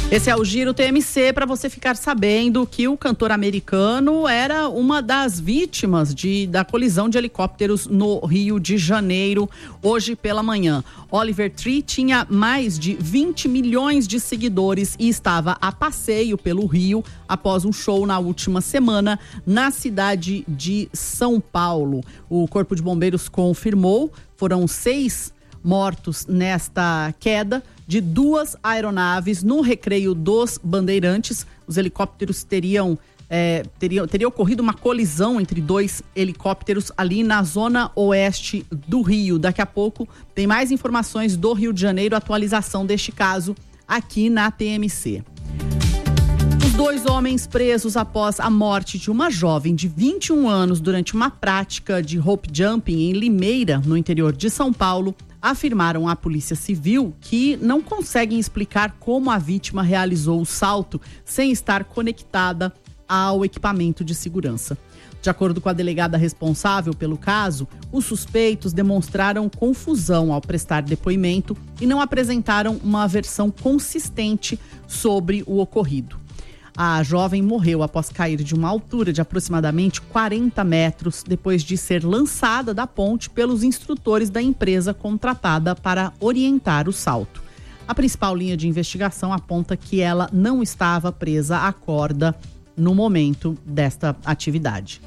Esse é o Giro TMC, para você ficar sabendo que o cantor americano era uma das vítimas da colisão de helicópteros no Rio de Janeiro, hoje pela manhã. Oliver Tree tinha mais de 20 milhões de seguidores e estava a passeio pelo Rio após um show na última semana na cidade de São Paulo. O Corpo de Bombeiros confirmou, foram 6 mortos nesta queda de 2 aeronaves no Recreio dos Bandeirantes. Os helicópteros teria ocorrido uma colisão entre 2 helicópteros ali na zona oeste do Rio. Daqui a pouco tem mais informações do Rio de Janeiro, atualização deste caso aqui na TMC. Os 2 homens presos após a morte de uma jovem de 21 anos durante uma prática de rope jumping em Limeira, no interior de São Paulo, afirmaram à Polícia Civil que não conseguem explicar como a vítima realizou o salto sem estar conectada ao equipamento de segurança. De acordo com a delegada responsável pelo caso, os suspeitos demonstraram confusão ao prestar depoimento e não apresentaram uma versão consistente sobre o ocorrido. A jovem morreu após cair de uma altura de aproximadamente 40 metros depois de ser lançada da ponte pelos instrutores da empresa contratada para orientar o salto. A principal linha de investigação aponta que ela não estava presa à corda no momento desta atividade.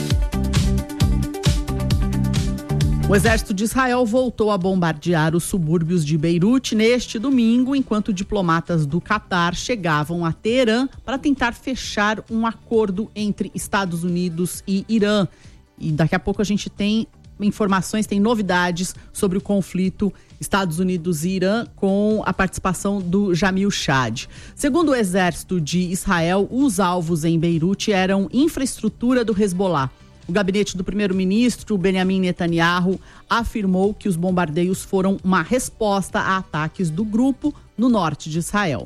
O exército de Israel voltou a bombardear os subúrbios de Beirute neste domingo, enquanto diplomatas do Catar chegavam a Teherã para tentar fechar um acordo entre Estados Unidos e Irã. E daqui a pouco a gente tem informações, tem novidades sobre o conflito Estados Unidos e Irã com a participação do Jamil Chad. Segundo o exército de Israel, os alvos em Beirute eram infraestrutura do Hezbollah. O gabinete do primeiro-ministro Benjamin Netanyahu afirmou que os bombardeios foram uma resposta a ataques do grupo no norte de Israel.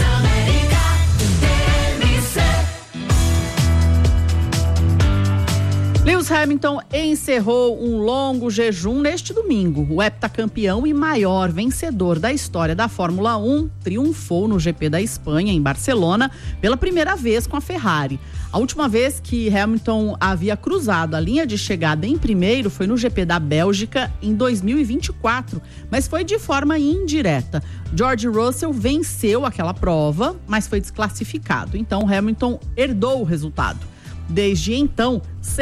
Lewis Hamilton encerrou um longo jejum neste domingo. O heptacampeão e maior vencedor da história da Fórmula 1 triunfou no GP da Espanha, em Barcelona, pela primeira vez com a Ferrari. A última vez que Hamilton havia cruzado a linha de chegada em primeiro foi no GP da Bélgica em 2024, mas foi de forma indireta. George Russell venceu aquela prova, mas foi desclassificado. Então Hamilton herdou o resultado. Desde então,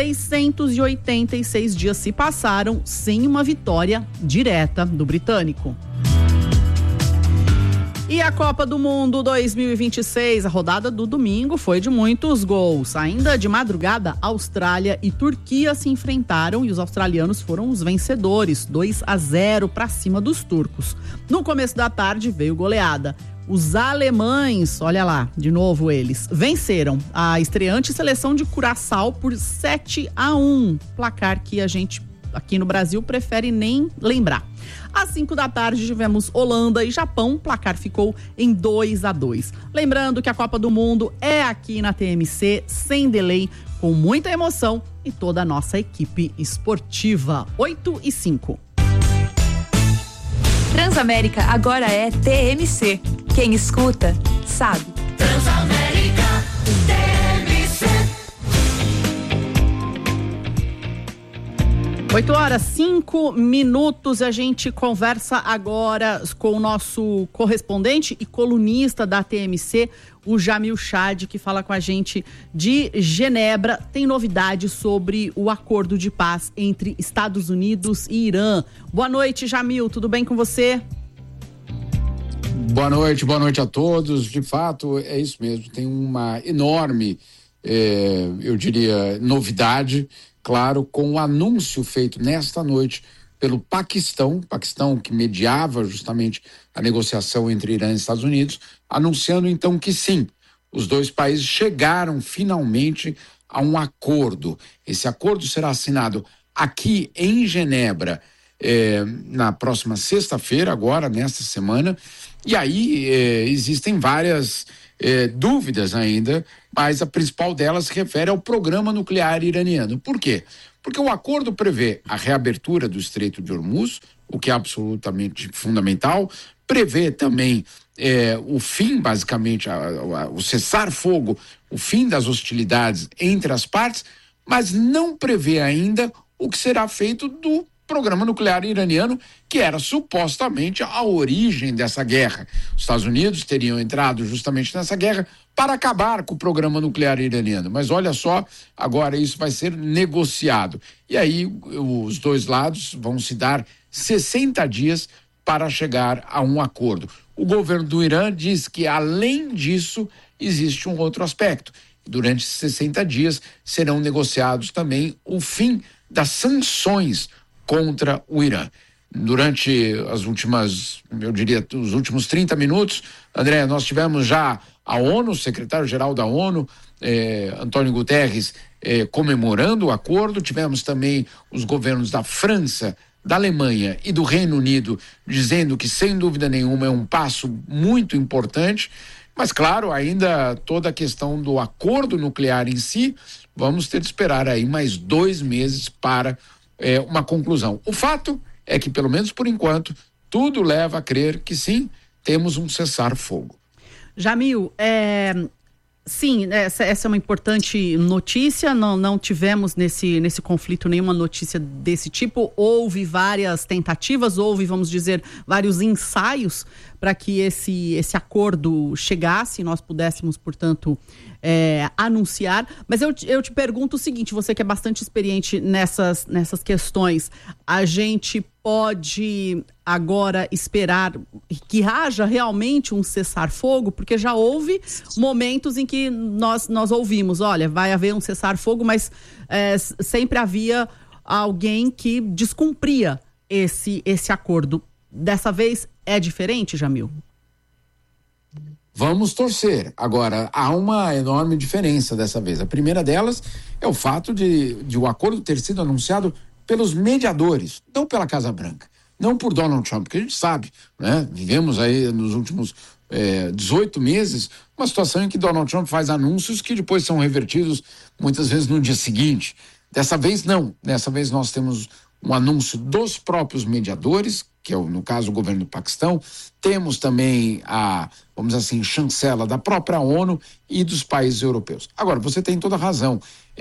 686 dias se passaram sem uma vitória direta do britânico. E a Copa do Mundo 2026, a rodada do domingo foi de muitos gols. Ainda de madrugada, Austrália e Turquia se enfrentaram e os australianos foram os vencedores, 2-0 para cima dos turcos. No começo da tarde veio goleada. Os alemães, olha lá, de novo eles, venceram a estreante seleção de Curaçao por 7-1, placar que a gente aqui no Brasil prefere nem lembrar. Às 5 da tarde tivemos Holanda e Japão, o placar ficou em 2-2. Lembrando que a Copa do Mundo é aqui na TMC, sem delay, com muita emoção e toda a nossa equipe esportiva. 8-5. Transamérica agora é TMC. Quem escuta, sabe. Transamérica, TMC. 8h05. A gente conversa agora com o nosso correspondente e colunista da TMC, o Jamil Chad, que fala com a gente de Genebra. Tem novidades sobre o acordo de paz entre Estados Unidos e Irã. Boa noite, Jamil, tudo bem com você? Boa noite a todos. De fato, é isso mesmo. Tem uma enorme, eu diria, novidade, claro, com o anúncio feito nesta noite pelo Paquistão que mediava justamente a negociação entre Irã e Estados Unidos, anunciando então que sim, os dois países chegaram finalmente a um acordo. Esse acordo será assinado aqui em Genebra na próxima sexta-feira, agora, nesta semana, e aí existem várias dúvidas ainda, mas a principal delas se refere ao programa nuclear iraniano. Por quê? Porque o acordo prevê a reabertura do Estreito de Hormuz, o que é absolutamente fundamental, prevê também o fim, basicamente, o cessar-fogo, o fim das hostilidades entre as partes, mas não prevê ainda o que será feito do programa nuclear iraniano, que era supostamente a origem dessa guerra. Os Estados Unidos teriam entrado justamente nessa guerra para acabar com o programa nuclear iraniano. Mas olha só, agora isso vai ser negociado. E aí os dois lados vão se dar 60 dias para chegar a um acordo. O governo do Irã diz que, além disso, existe um outro aspecto. Durante 60 dias serão negociados também o fim das sanções contra o Irã. Durante os últimos 30 minutos, André, nós tivemos já a ONU, o secretário-geral da ONU, Antônio Guterres, comemorando o acordo. Tivemos também os governos da França, da Alemanha e do Reino Unido dizendo que, sem dúvida nenhuma, é um passo muito importante. Mas, claro, ainda toda a questão do acordo nuclear em si, vamos ter de esperar aí mais 2 meses para uma conclusão. O fato é que, pelo menos por enquanto, tudo leva a crer que sim, temos um cessar-fogo. Jamil, sim, essa é uma importante notícia. Não tivemos nesse conflito nenhuma notícia desse tipo. Houve várias tentativas, vamos dizer, vários ensaios para que esse acordo chegasse e nós pudéssemos, portanto, anunciar. Mas eu te pergunto o seguinte, você que é bastante experiente nessas questões, a gente pode agora esperar que haja realmente um cessar-fogo? Porque já houve momentos em que nós ouvimos, olha, vai haver um cessar-fogo, mas sempre havia alguém que descumpria esse acordo. Dessa vez é diferente, Jamil? Vamos torcer. Agora, há uma enorme diferença dessa vez. A primeira delas é o fato de o acordo ter sido anunciado pelos mediadores, não pela Casa Branca, não por Donald Trump, porque a gente sabe, né? Vivemos aí nos últimos 18 meses uma situação em que Donald Trump faz anúncios que depois são revertidos muitas vezes no dia seguinte. Dessa vez não. Dessa vez nós temos um anúncio dos próprios mediadores, que é, no caso, o governo do Paquistão. Temos também vamos dizer assim, chancela da própria ONU e dos países europeus. Agora, você tem toda a razão.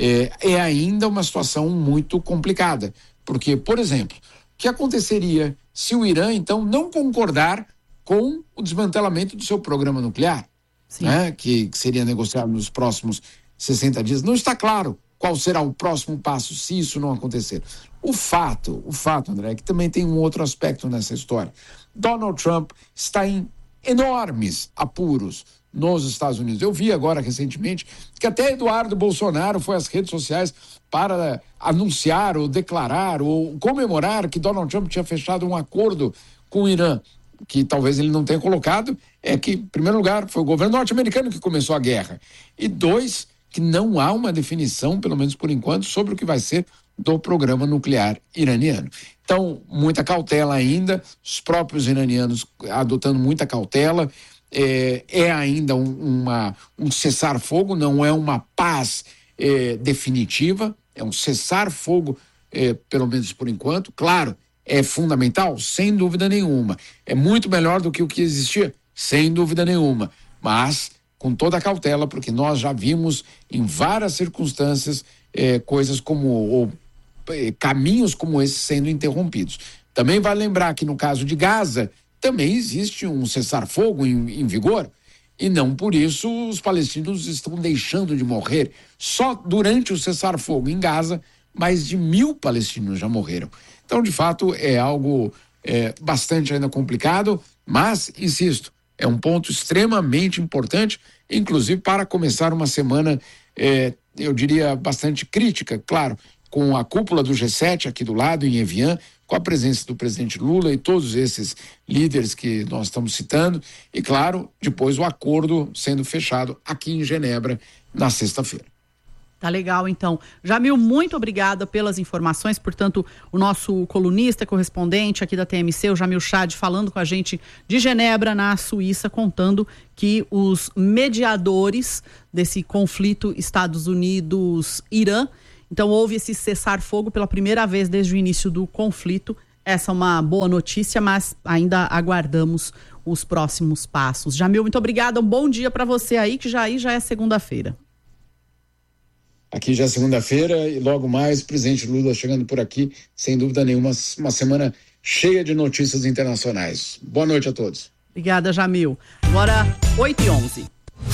É ainda uma situação muito complicada, porque, por exemplo, o que aconteceria se o Irã, então, não concordar com o desmantelamento do seu programa nuclear, né, que seria negociado nos próximos 60 dias? Não está claro qual será o próximo passo se isso não acontecer. O fato, André, é que também tem um outro aspecto nessa história. Donald Trump está em enormes apuros nos Estados Unidos. Eu vi agora recentemente que até Eduardo Bolsonaro foi às redes sociais para anunciar ou declarar ou comemorar que Donald Trump tinha fechado um acordo com o Irã. Que talvez ele não tenha colocado é que, em primeiro lugar, foi o governo norte-americano que começou a guerra. E 2, que não há uma definição, pelo menos por enquanto, sobre o que vai ser do programa nuclear iraniano. Então, muita cautela ainda, os próprios iranianos adotando muita cautela. É ainda um cessar-fogo, não é uma paz definitiva, é um cessar-fogo, pelo menos por enquanto. Claro, é fundamental, sem dúvida nenhuma. É muito melhor do que o que existia, sem dúvida nenhuma. Mas com toda a cautela, porque nós já vimos em várias circunstâncias coisas como caminhos como esse sendo interrompidos. Também vale lembrar que no caso de Gaza também existe um cessar-fogo em vigor, e não por isso os palestinos estão deixando de morrer. Só durante o cessar-fogo em Gaza, mais de 1.000 palestinos já morreram. Então, de fato, é algo bastante ainda complicado, mas, insisto, é um ponto extremamente importante, inclusive para começar uma semana, eu diria, bastante crítica, claro, com a cúpula do G7 aqui do lado, em Evian, com a presença do presidente Lula e todos esses líderes que nós estamos citando, e, claro, depois o acordo sendo fechado aqui em Genebra na sexta-feira. Tá legal, então. Jamil, muito obrigada pelas informações. Portanto, o nosso colunista, correspondente aqui da TMC, o Jamil Chad, falando com a gente de Genebra, na Suíça, contando que os mediadores desse conflito Estados Unidos-Irã, então houve esse cessar-fogo pela primeira vez desde o início do conflito. Essa é uma boa notícia, mas ainda aguardamos os próximos passos. Jamil, muito obrigada, um bom dia para você aí, que já é segunda-feira. Aqui já é segunda-feira e logo mais o presidente Lula chegando por aqui, sem dúvida nenhuma, uma semana cheia de notícias internacionais. Boa noite a todos. Obrigada, Jamil. Agora, 8h11.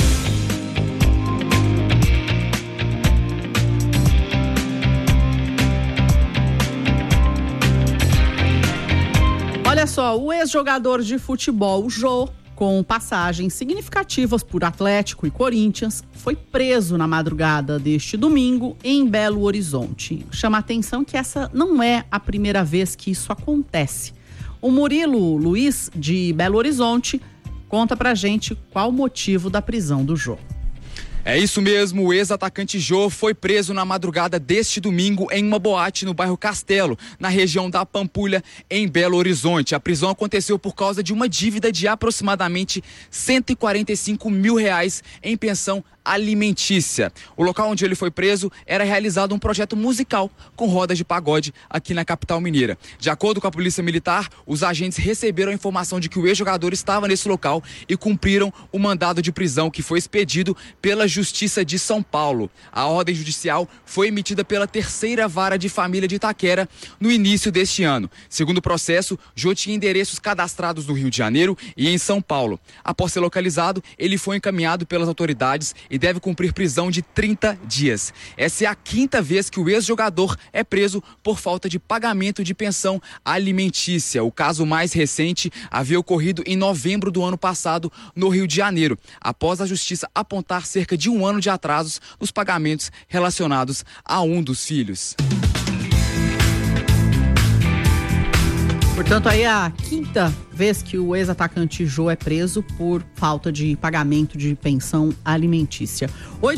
Olha só, o ex-jogador de futebol, Jô, com passagens significativas por Atlético e Corinthians, foi preso na madrugada deste domingo em Belo Horizonte. Chama a atenção que essa não é a primeira vez que isso acontece. O Murilo Luiz, de Belo Horizonte, conta pra gente qual o motivo da prisão do Jô. É isso mesmo, o ex-atacante Jô foi preso na madrugada deste domingo em uma boate no bairro Castelo, na região da Pampulha, em Belo Horizonte. A prisão aconteceu por causa de uma dívida de aproximadamente R$145 mil em pensão alimentícia. O local onde ele foi preso era realizado um projeto musical com rodas de pagode aqui na capital mineira. De acordo com a Polícia Militar, os agentes receberam a informação de que o ex-jogador estava nesse local e cumpriram o mandado de prisão que foi expedido pela Justiça de São Paulo. A ordem judicial foi emitida pela Terceira Vara de Família de Itaquera no início deste ano. Segundo o processo, Jô tinha endereços cadastrados no Rio de Janeiro e em São Paulo. Após ser localizado, ele foi encaminhado pelas autoridades e deve cumprir prisão de 30 dias. Essa é a quinta vez que o ex-jogador é preso por falta de pagamento de pensão alimentícia. O caso mais recente havia ocorrido em novembro do ano passado no Rio de Janeiro, após a justiça apontar cerca de um ano de atrasos nos pagamentos relacionados a um dos filhos. Portanto, aí é a quinta vez que o ex-atacante Jô é preso por falta de pagamento de pensão alimentícia.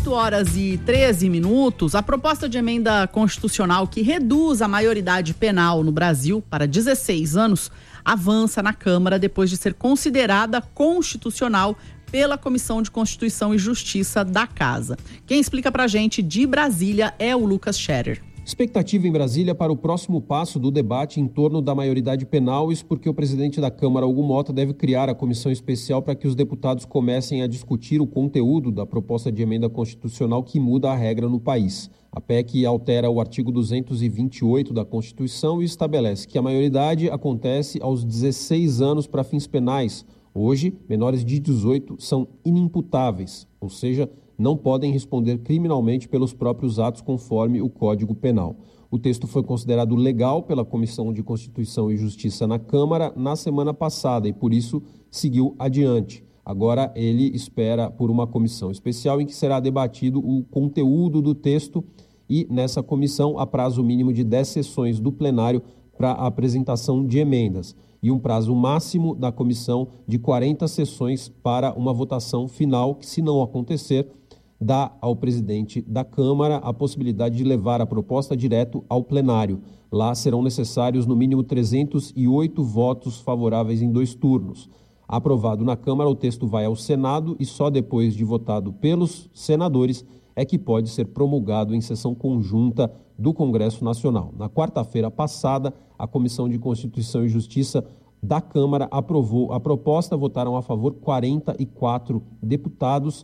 8h13. A proposta de emenda constitucional que reduz a maioridade penal no Brasil para 16 anos avança na Câmara depois de ser considerada constitucional pela Comissão de Constituição e Justiça da Casa. Quem explica pra gente de Brasília é o Lucas Scherer. Expectativa em Brasília para o próximo passo do debate em torno da maioridade penal, isso porque o presidente da Câmara, Hugo Mota, deve criar a comissão especial para que os deputados comecem a discutir o conteúdo da proposta de emenda constitucional que muda a regra no país. A PEC altera o artigo 228 da Constituição e estabelece que a maioridade acontece aos 16 anos para fins penais. Hoje, menores de 18 são inimputáveis, ou seja, não podem responder criminalmente pelos próprios atos conforme o Código Penal. O texto foi considerado legal pela Comissão de Constituição e Justiça na Câmara na semana passada e, por isso, seguiu adiante. Agora ele espera por uma comissão especial em que será debatido o conteúdo do texto e, nessa comissão, há prazo mínimo de 10 sessões do plenário para a apresentação de emendas e um prazo máximo da comissão de 40 sessões para uma votação final que, se não acontecer, dá ao presidente da Câmara a possibilidade de levar a proposta direto ao plenário. Lá serão necessários no mínimo 308 votos favoráveis em 2 turnos. Aprovado na Câmara, o texto vai ao Senado e só depois de votado pelos senadores é que pode ser promulgado em sessão conjunta do Congresso Nacional. Na quarta-feira passada, a Comissão de Constituição e Justiça da Câmara aprovou a proposta, votaram a favor 44 deputados,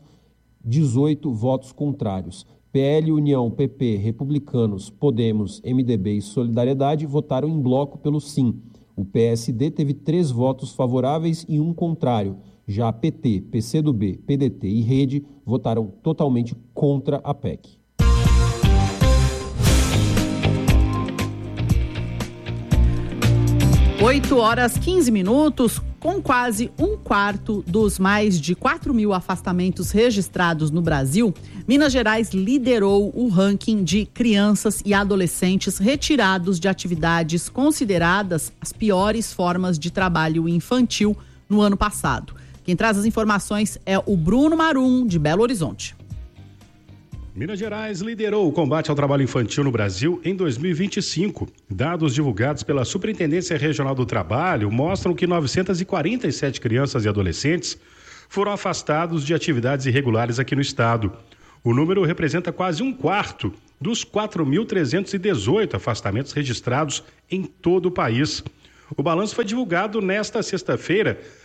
18 votos contrários. PL, União, PP, Republicanos, Podemos, MDB e Solidariedade votaram em bloco pelo sim. O PSD teve 3 votos favoráveis e 1 contrário. Já PT, PCdoB, PDT e Rede votaram totalmente contra a PEC. Oito horas 15 minutos, com quase um quarto dos mais de 4.000 afastamentos registrados no Brasil, Minas Gerais liderou o ranking de crianças e adolescentes retirados de atividades consideradas as piores formas de trabalho infantil no ano passado. Quem traz as informações é o Bruno Marum, de Belo Horizonte. Minas Gerais liderou o combate ao trabalho infantil no Brasil em 2025. Dados divulgados pela Superintendência Regional do Trabalho mostram que 947 crianças e adolescentes foram afastados de atividades irregulares aqui no estado. O número representa quase um quarto dos 4.318 afastamentos registrados em todo o país. O balanço foi divulgado nesta sexta-feira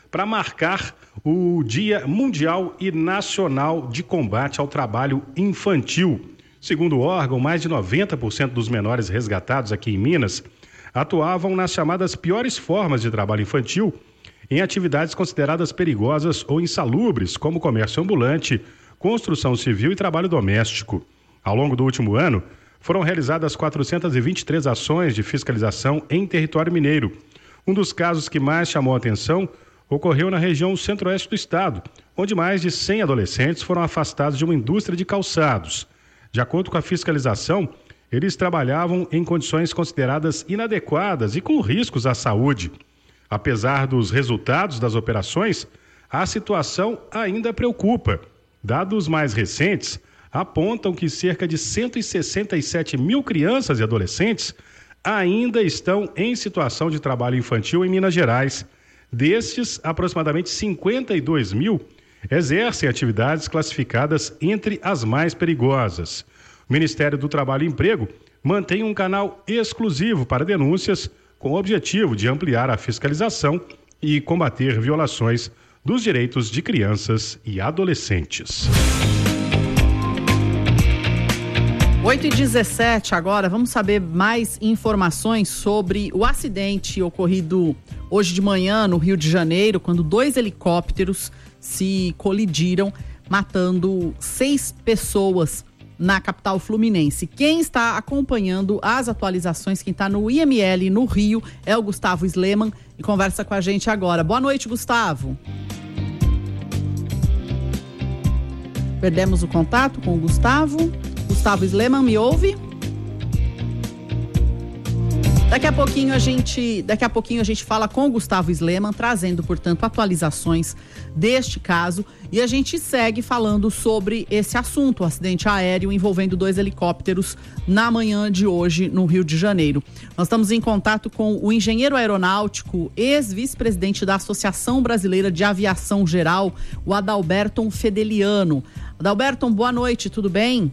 para marcar o Dia Mundial e Nacional de Combate ao Trabalho Infantil. Segundo o órgão, mais de 90% dos menores resgatados aqui em Minas atuavam nas chamadas piores formas de trabalho infantil, em atividades consideradas perigosas ou insalubres, como comércio ambulante, construção civil e trabalho doméstico. Ao longo do último ano, foram realizadas 423 ações de fiscalização em território mineiro. Um dos casos que mais chamou a atenção ocorreu na região centro-oeste do estado, onde mais de 100 adolescentes foram afastados de uma indústria de calçados. De acordo com a fiscalização, eles trabalhavam em condições consideradas inadequadas e com riscos à saúde. Apesar dos resultados das operações, a situação ainda preocupa. Dados mais recentes apontam que cerca de 167 mil crianças e adolescentes ainda estão em situação de trabalho infantil em Minas Gerais. Destes, aproximadamente 52 mil exercem atividades classificadas entre as mais perigosas. O Ministério do Trabalho e Emprego mantém um canal exclusivo para denúncias com o objetivo de ampliar a fiscalização e combater violações dos direitos de crianças e adolescentes. 8h17 agora, vamos saber mais informações sobre o acidente ocorrido hoje de manhã no Rio de Janeiro, quando 2 helicópteros se colidiram, matando 6 pessoas na capital fluminense. Quem está acompanhando as atualizações, quem está no IML no Rio, é o Gustavo Sleman e conversa com a gente agora. Boa noite, Gustavo. Perdemos o contato com o Gustavo. Gustavo Sleman, me ouve? Daqui a pouquinho a gente fala com o Gustavo Sleman, trazendo, portanto, atualizações deste caso, e a gente segue falando sobre esse assunto, o acidente aéreo envolvendo 2 helicópteros na manhã de hoje no Rio de Janeiro. Nós estamos em contato com o engenheiro aeronáutico, ex-vice-presidente da Associação Brasileira de Aviação Geral, o Adalberto Fedeliano. Adalberto, boa noite, tudo bem?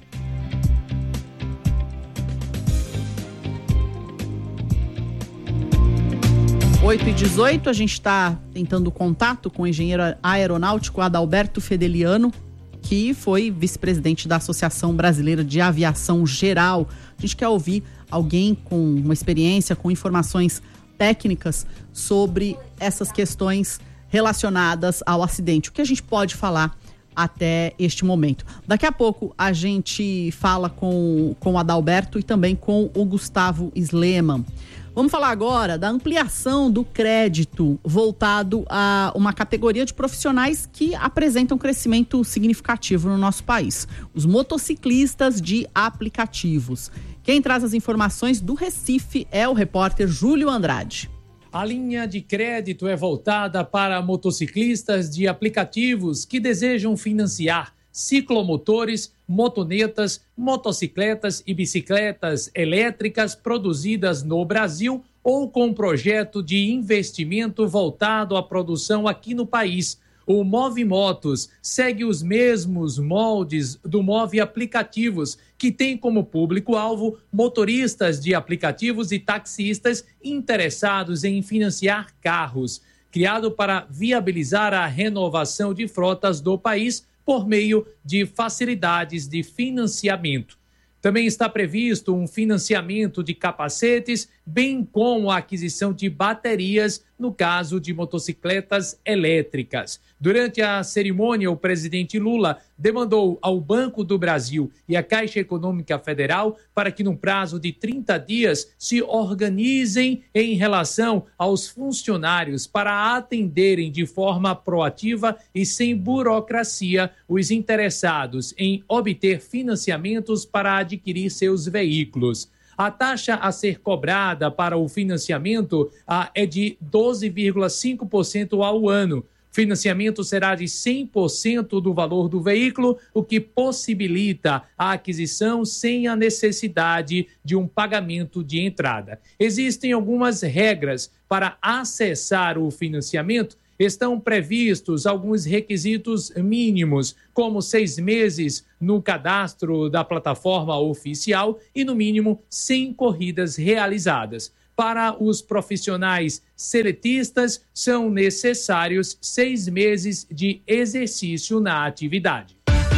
Oito e 18, a gente está tentando contato com o engenheiro aeronáutico Adalberto Fedeliano, que foi vice-presidente da Associação Brasileira de Aviação Geral. A gente quer ouvir alguém com uma experiência, com informações técnicas sobre essas questões relacionadas ao acidente. O que a gente pode falar até este momento? Daqui a pouco a gente fala com o Adalberto e também com o Gustavo Sleman. Vamos falar agora da ampliação do crédito voltado a uma categoria de profissionais que apresentam crescimento significativo no nosso país: os motociclistas de aplicativos. Quem traz as informações do Recife é o repórter Júlio Andrade. A linha de crédito é voltada para motociclistas de aplicativos que desejam financiar ciclomotores, motonetas, motocicletas e bicicletas elétricas produzidas no Brasil ou com projeto de investimento voltado à produção aqui no país. O Movimotos segue os mesmos moldes do Move Aplicativos, que tem como público-alvo motoristas de aplicativos e taxistas interessados em financiar carros. Criado para viabilizar a renovação de frotas do país por meio de facilidades de financiamento. Também está previsto um financiamento de capacetes, bem como a aquisição de baterias, no caso de motocicletas elétricas. Durante a cerimônia, o presidente Lula demandou ao Banco do Brasil e à Caixa Econômica Federal para que, no prazo de 30 dias, se organizem em relação aos funcionários para atenderem de forma proativa e sem burocracia os interessados em obter financiamentos para adquirir seus veículos. A taxa a ser cobrada para o financiamento é de 12,5% ao ano. Financiamento será de 100% do valor do veículo, o que possibilita a aquisição sem a necessidade de um pagamento de entrada. Existem algumas regras para acessar o financiamento. Estão previstos alguns requisitos mínimos, como 6 meses no cadastro da plataforma oficial e, no mínimo, 100 corridas realizadas. Para os profissionais seletistas, são necessários 6 meses de exercício na atividade.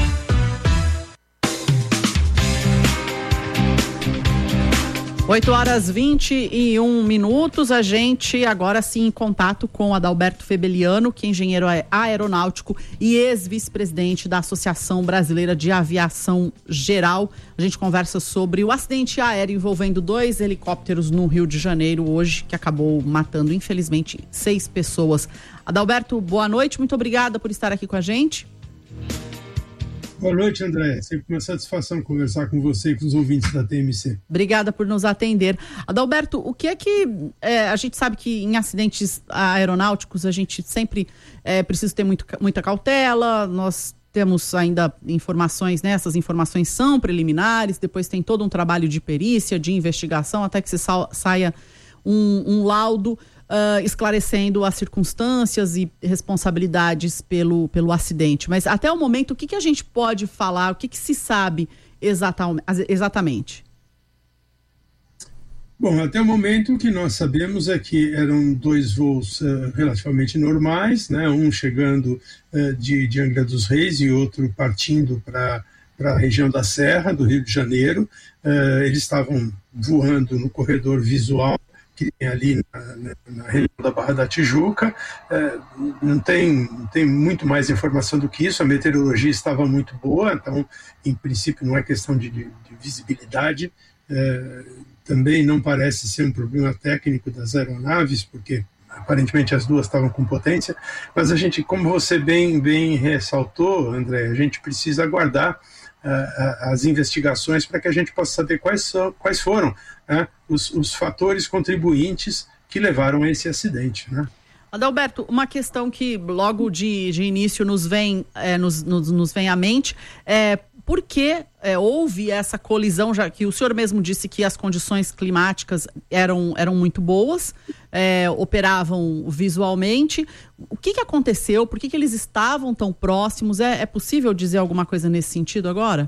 8h21, a gente agora sim em contato com Adalberto Febeliano, que é engenheiro aeronáutico e ex-vice-presidente da Associação Brasileira de Aviação Geral. A gente conversa sobre o acidente aéreo envolvendo 2 helicópteros no Rio de Janeiro hoje, que acabou matando, infelizmente, 6 pessoas. Adalberto, boa noite, muito obrigada por estar aqui com a gente. Boa noite, André. Sempre uma satisfação conversar com você e com os ouvintes da TMC. Obrigada por nos atender. Adalberto, o que é que... a gente sabe que em acidentes aeronáuticos a gente sempre precisa ter muita cautela, nós temos ainda informações, né? Essas informações são preliminares, depois tem todo um trabalho de perícia, de investigação, até que se saia um laudo esclarecendo as circunstâncias e responsabilidades pelo acidente. Mas até o momento, o que a gente pode falar, o que se sabe exatamente? Bom, até o momento o que nós sabemos é que eram 2 voos relativamente normais, né? Um chegando de Angra dos Reis e outro partindo para a região da Serra, do Rio de Janeiro. Eles estavam voando no corredor visual que tem ali na região da Barra da Tijuca. Não tem muito mais informação do que isso. A meteorologia estava muito boa, então, em princípio, não é questão de visibilidade. Também não parece ser um problema técnico das aeronaves, porque aparentemente as 2 estavam com potência, mas a gente, como você bem ressaltou, André, a gente precisa aguardar as investigações para que a gente possa saber quais foram, né, os fatores contribuintes que levaram a esse acidente, né? Adalberto, uma questão que logo de início nos vem à mente por que houve essa colisão, já que o senhor mesmo disse que as condições climáticas eram muito boas, operavam visualmente. O que aconteceu? Por que eles estavam tão próximos? É possível dizer alguma coisa nesse sentido agora?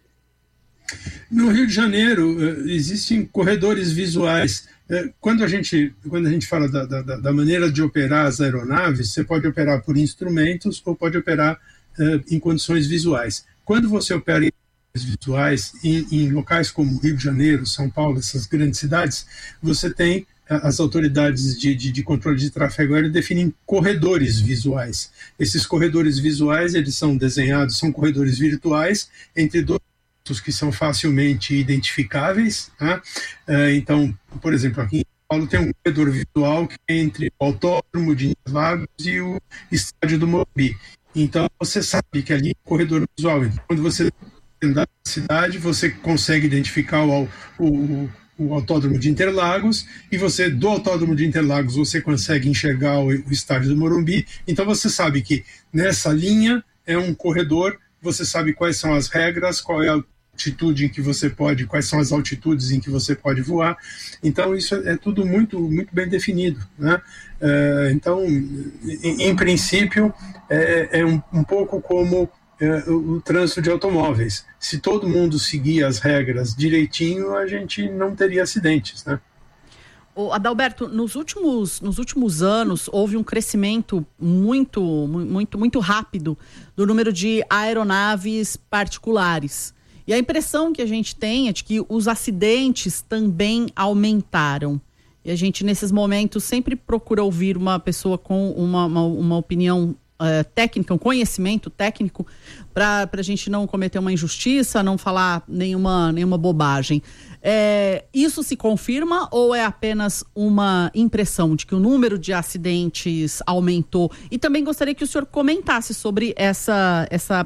No Rio de Janeiro, existem corredores visuais. Quando a gente fala da maneira de operar as aeronaves, você pode operar por instrumentos ou pode operar em condições visuais. Quando você opera em visuais, em locais como Rio de Janeiro, São Paulo, essas grandes cidades, você tem as autoridades de controle de tráfego aéreo definem corredores visuais. Esses corredores visuais, eles são desenhados, são corredores virtuais entre 2 pontos que são facilmente identificáveis, né? Então, por exemplo, aqui em São Paulo tem um corredor visual que é entre o Autódromo de Interlagos e o Estádio do Morumbi. Então, você sabe que ali é um corredor visual. Então, quando você anda na cidade, você consegue identificar o Autódromo de Interlagos, e do Autódromo de Interlagos você consegue enxergar o Estádio do Morumbi. Então, você sabe que nessa linha é um corredor, você sabe quais são as regras, qual é a altitude em que você pode, quais são as altitudes em que você pode voar. Então, isso é tudo muito, muito bem definido, né? Então, em princípio, é um pouco como o trânsito de automóveis. Se todo mundo seguir as regras direitinho, a gente não teria acidentes, né? Adalberto, nos últimos anos houve um crescimento muito rápido do número de aeronaves particulares. E a impressão que a gente tem é de que os acidentes também aumentaram. E a gente, nesses momentos, sempre procura ouvir uma pessoa com uma opinião técnica, um conhecimento técnico, para a gente não cometer uma injustiça, não falar nenhuma bobagem. Isso se confirma ou é apenas uma impressão de que o número de acidentes aumentou? E também gostaria que o senhor comentasse sobre essa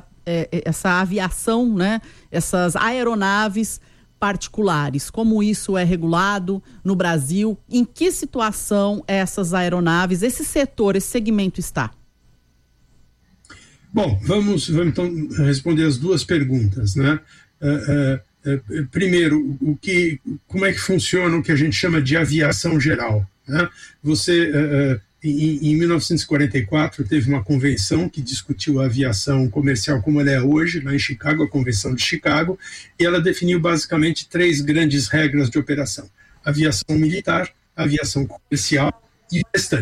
aviação, né? Essas aeronaves particulares, como isso é regulado no Brasil, em que situação essas aeronaves, esse setor, esse segmento está? Bom, vamos então responder as 2 perguntas, né? Primeiro, como é que funciona o que a gente chama de aviação geral, né? Em 1944, teve uma convenção que discutiu a aviação comercial como ela é hoje, lá em Chicago, a Convenção de Chicago, e ela definiu basicamente 3 grandes regras de operação: aviação militar, aviação comercial e restante.